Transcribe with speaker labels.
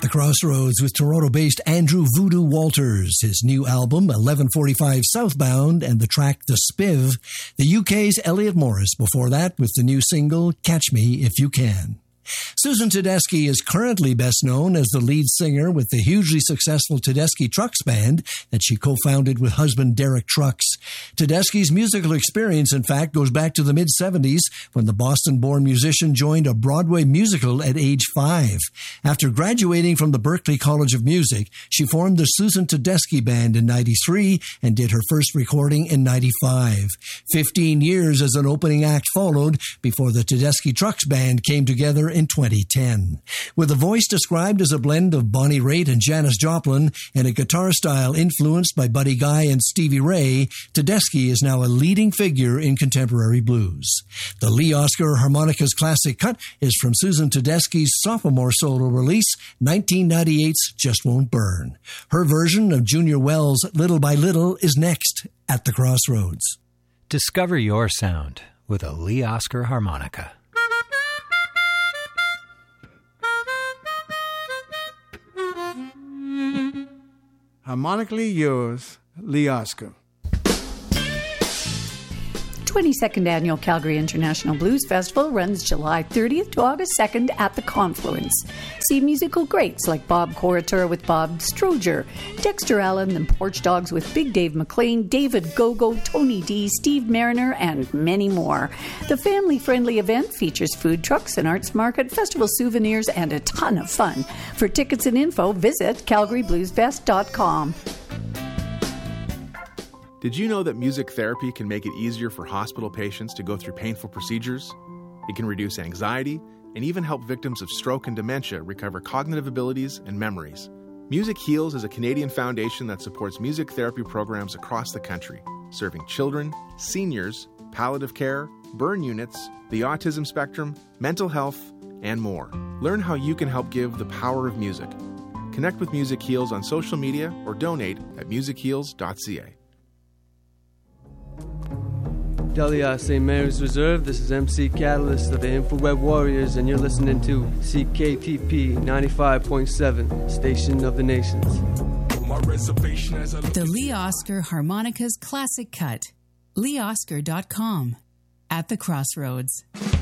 Speaker 1: Crossroads with Toronto-based Andrew Voodoo Walters. His new album, 1145 Southbound, and the track The Spiv. The UK's Elliot Morris before that with the new single, Catch Me If You Can. Susan Tedeschi is currently best known as the lead singer with the hugely successful Tedeschi Trucks Band that she co-founded with husband Derek Trucks. Tedeschi's musical experience, in fact, goes back to the mid-70s when the Boston-born musician joined a Broadway musical at age 5. After graduating from the Berklee College of Music, she formed the Susan Tedeschi Band in 93 and did her first recording in 95. 15 years as an opening act followed before the Tedeschi Trucks Band came together in 2010. With a voice described as a blend of Bonnie Raitt and Janis Joplin and a guitar style influenced by Buddy Guy and Stevie Ray, Tedeschi is now a leading figure in contemporary blues. The Lee Oskar Harmonicas Classic Cut is from Susan Tedeschi's sophomore solo release, 1998's Just Won't Burn. Her version of Junior Wells' Little by Little is next at the Crossroads.
Speaker 2: Discover your sound with a Lee Oskar harmonica.
Speaker 3: Harmonically yours, Lee Oskar.
Speaker 4: 22nd Annual Calgary International Blues Festival runs July 30th to August 2nd at the Confluence. See musical greats like Bob Corritor with Bob Stroger, Dexter Allen, the Porch Dogs with Big Dave McLean, David Gogo, Tony D, Steve Mariner, and many more. The family-friendly event features food trucks, an arts market, festival souvenirs, and a ton of fun. For tickets and info, visit calgarybluesfest.com.
Speaker 5: Did you know that music therapy can make it easier for hospital patients to go through painful procedures? It can reduce anxiety and even help victims of stroke and dementia recover cognitive abilities and memories. Music Heals is a Canadian foundation that supports music therapy programs across the country, serving children, seniors, palliative care, burn units, the autism spectrum, mental health, and more. Learn how you can help give the power of music. Connect with Music Heals on social media or donate at musicheals.ca.
Speaker 6: Delia St. Mary's Reserve, this is MC Catalyst of the Infrared Warriors, and you're listening to CKTP 95.7, Station of the Nations.
Speaker 7: The Lee Oskar Harmonicas Classic Cut. LeeOskar.com. At the Crossroads.